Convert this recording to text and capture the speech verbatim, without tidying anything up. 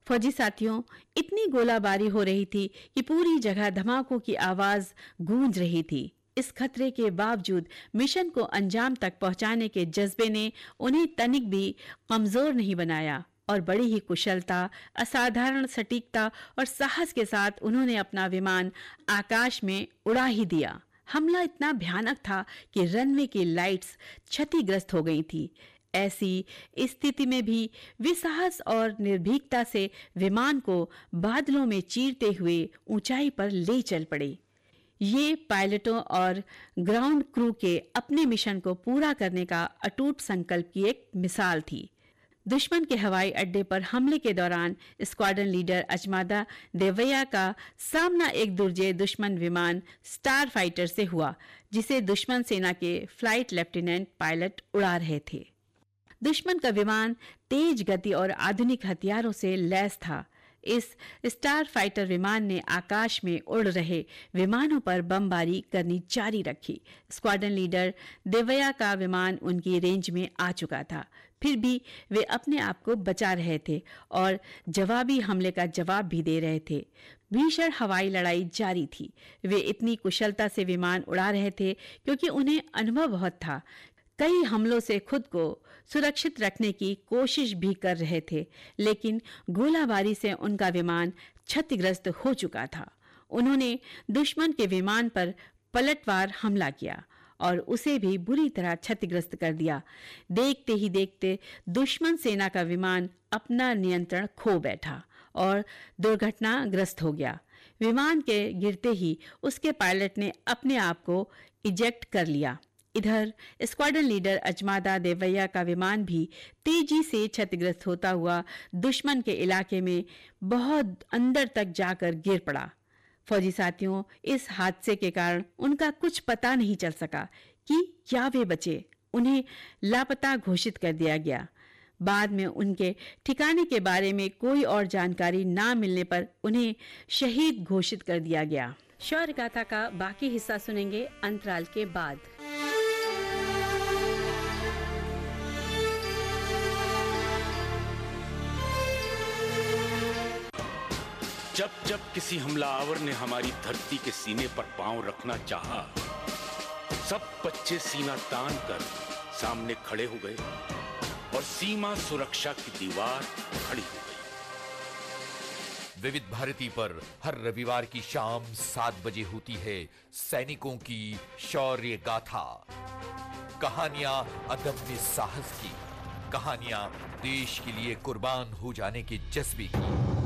फौजी साथियों, इतनी गोलाबारी हो रही थी कि पूरी जगह धमाकों की आवाज गूंज रही थी। इस खतरे के बावजूद मिशन को अंजाम तक पहुंचाने के जज्बे ने उन्हें तनिक भी कमजोर नहीं बनाया और बड़ी ही कुशलता, असाधारण सटीकता और साहस के साथ उन्होंने अपना विमान आकाश में उड़ा ही दिया। हमला इतना भयानक था कि रनवे की लाइट्स क्षतिग्रस्त हो गई थी। ऐसी स्थिति में भी वे साहस और निर्भीकता से विमान को बादलों में चीरते हुए ऊंचाई पर ले चल पड़े। ये पायलटों और ग्राउंड क्रू के अपने मिशन को पूरा करने का अटूट संकल्प की एक मिसाल थी। दुश्मन के हवाई अड्डे पर हमले के दौरान स्क्वाड्रन लीडर अजमादा देवैया का सामना एक दुर्जय दुश्मन विमान स्टार फाइटर से हुआ, जिसे दुश्मन सेना के फ्लाइट लेफ्टिनेंट पायलट उड़ा रहे थे। दुश्मन का विमान तेज गति और आधुनिक हथियारों से लैस था। इस स्टार फाइटर विमान ने आकाश में उड़ रहे विमानों पर बमबारी करनी जारी रखी। स्क्वाड्रन लीडर देवैया का विमान उनकी रेंज में आ चुका था, फिर भी वे अपने आप को बचा रहे थे और जवाबी हमले का जवाब भी दे रहे थे। भीषण हवाई लड़ाई जारी थी। वे इतनी कुशलता से विमान उड़ा रहे थे क्योंकि उन्हें अनुभव बहुत था। कई हमलों से खुद को सुरक्षित रखने की कोशिश भी कर रहे थे, लेकिन गोलाबारी से उनका विमान क्षतिग्रस्त हो चुका था। उन्होंने दुश्मन के विमान पर पलटवार हमला किया और उसे भी बुरी तरह क्षतिग्रस्त कर दिया। देखते ही देखते दुश्मन सेना का विमान अपना नियंत्रण खो बैठा और दुर्घटनाग्रस्त हो गया। विमान के गिरते ही उसके पायलट ने अपने आप को इजेक्ट कर लिया। इधर स्क्वाड्रन लीडर अजमादा देवैया का विमान भी तेजी से क्षतिग्रस्त होता हुआ दुश्मन के इलाके में बहुत अंदर तक जाकर गिर पड़ा। फौजी साथियों, इस हादसे के कारण उनका कुछ पता नहीं चल सका कि क्या वे बचे। उन्हें लापता घोषित कर दिया गया। बाद में उनके ठिकाने के बारे में कोई और जानकारी ना मिलने पर उन्हें शहीद घोषित कर दिया गया। शौर्य गाथा का बाकी हिस्सा सुनेंगे अंतराल के बाद। जब जब किसी हमलावर ने हमारी धरती के सीने पर पांव रखना चाहा, सब बच्चे सीना तान कर सामने खड़े हो गए और सीमा सुरक्षा की दीवार खड़ी हो गई। विविध भारती पर हर रविवार की शाम सात बजे होती है सैनिकों की शौर्य गाथा। कहानियां अदम्य साहस की, कहानियां देश के लिए कुर्बान हो जाने के जज्बे की।